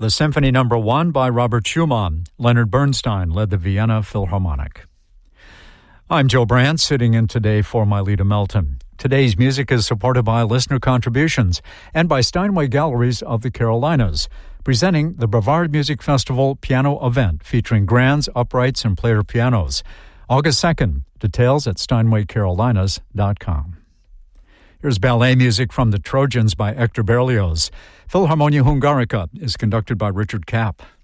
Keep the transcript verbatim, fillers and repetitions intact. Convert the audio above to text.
the Symphony Number One by Robert Schumann. Leonard Bernstein led the Vienna Philharmonic. I'm Joe Brandt, sitting in today for Mylita Melton. Today's music is supported by listener contributions and by Steinway Galleries of the Carolinas, presenting the Brevard Music Festival piano event featuring grands, uprights, and player pianos. August second. Details at steinway carolinas dot com. Here's ballet music from the Trojans by Hector Berlioz. Philharmonia Hungarica is conducted by Richard Kapp.